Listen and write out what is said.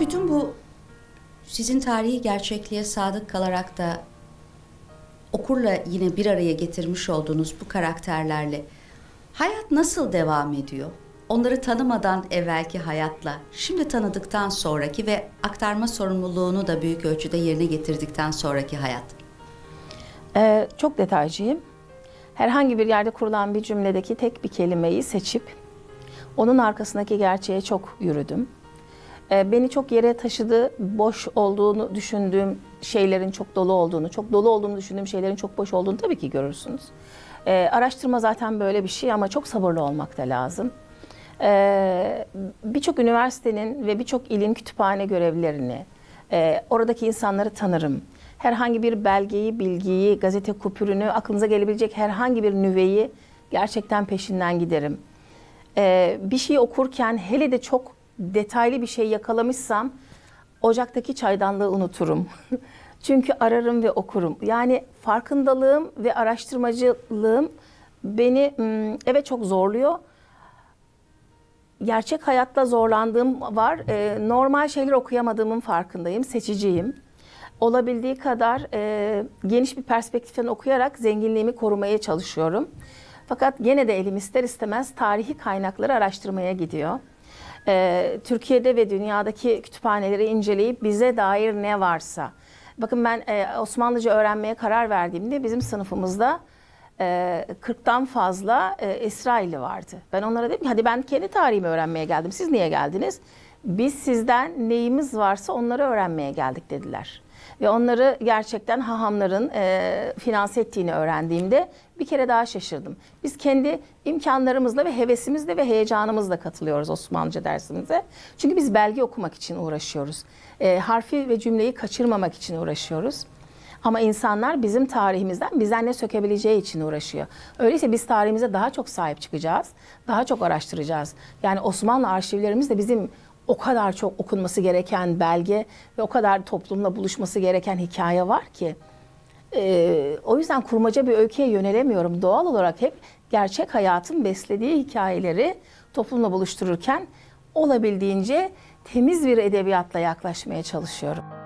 Bütün bu sizin tarihi gerçekliğe sadık kalarak da okurla yine bir araya getirmiş olduğunuz bu karakterlerle hayat nasıl devam ediyor? Onları tanımadan evvelki hayatla, şimdi tanıdıktan sonraki ve aktarma sorumluluğunu da büyük ölçüde yerine getirdikten sonraki hayat. Çok detaycıyım. Herhangi bir yerde kurulan bir cümledeki tek bir kelimeyi seçip onun arkasındaki gerçeğe çok yürüdüm. Beni çok yere taşıdı, boş olduğunu düşündüğüm şeylerin çok dolu olduğunu, çok dolu olduğunu düşündüğüm şeylerin çok boş olduğunu tabii ki görürsünüz. Araştırma zaten böyle bir şey ama çok sabırlı olmak da lazım. Birçok üniversitenin ve birçok ilin kütüphane görevlilerini, oradaki insanları tanırım. Herhangi bir belgeyi, bilgiyi, gazete kupürünü, aklınıza gelebilecek herhangi bir nüveyi gerçekten peşinden giderim. Bir şey okurken hele de çok detaylı bir şey yakalamışsam ocaktaki çaydanlığı unuturum. Çünkü ararım ve okurum. Yani farkındalığım ve araştırmacılığım beni evet çok zorluyor. Gerçek hayatta zorlandığım var. Normal şeyler okuyamadığımın farkındayım, seçiciyim. Olabildiği kadar geniş bir perspektiften okuyarak zenginliğimi korumaya çalışıyorum. Fakat gene de elim ister istemez tarihi kaynakları araştırmaya gidiyor. Türkiye'de ve dünyadaki kütüphaneleri inceleyip bize dair ne varsa. Bakın ben Osmanlıca öğrenmeye karar verdiğimde bizim sınıfımızda 40'tan fazla İsrailli vardı. Ben onlara dedim ki hadi ben kendi tarihimi öğrenmeye geldim. Siz niye geldiniz? Biz sizden neyimiz varsa onları öğrenmeye geldik dediler. Ve onları gerçekten hahamların finanse ettiğini öğrendiğimde bir kere daha şaşırdım. Biz kendi imkanlarımızla ve hevesimizle ve heyecanımızla katılıyoruz Osmanlıca dersimize. Çünkü biz belge okumak için uğraşıyoruz. Harfi ve cümleyi kaçırmamak için uğraşıyoruz. Ama insanlar bizim tarihimizden bizden ne sökebileceği için uğraşıyor. Öyleyse biz tarihimize daha çok sahip çıkacağız, daha çok araştıracağız. Yani Osmanlı arşivlerimiz de bizim o kadar çok okunması gereken belge ve o kadar toplumla buluşması gereken hikaye var ki. O yüzden kurmaca bir öyküye yönelemiyorum. Doğal olarak hep gerçek hayatın beslediği hikayeleri toplumla buluştururken olabildiğince temiz bir edebiyatla yaklaşmaya çalışıyorum.